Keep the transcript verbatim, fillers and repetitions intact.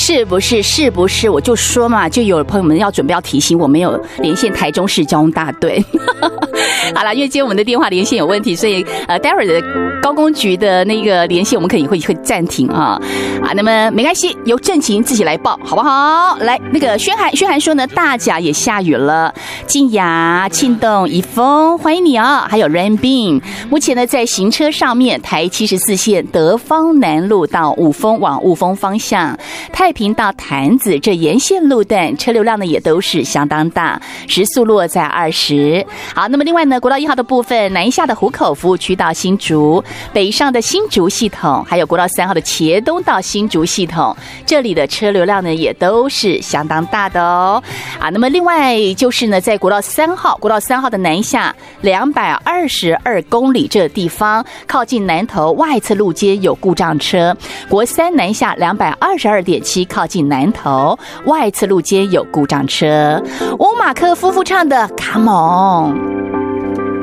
是不是？是不是？我就说嘛，就有朋友们要准备要提醒我没有连线台中市交通大队。好了，因为今天我们的电话连线有问题，所以呃，待会儿的高工局的那个连线我们可能会会暂停啊啊。那么没关系，由郑晴自己来报，好不好？来，那个宣涵，宣涵说呢，大甲也下雨了，静雅、庆动、怡丰，欢迎你啊！还有 Rainbeam， 目前呢在行车上面，台七十四线德芳南路到五丰往五丰方向，太平到潭子这沿线路段车流量呢也都是相当大，时速落在二十。好，那么另外呢，国道一号的部分，南下的湖口服务区到新竹，北上的新竹系统，还有国道三号的茄东到新竹系统，这里的车流量呢也都是相当大的哦。啊，那么另外就是呢，在国道三号，国道三号的南下两百二十二公里这个地方，靠近南投外侧路街有故障车，国三南下两百二十二点七，靠近南投外侧路街有故障车。欧马克夫妇唱的《Come On》。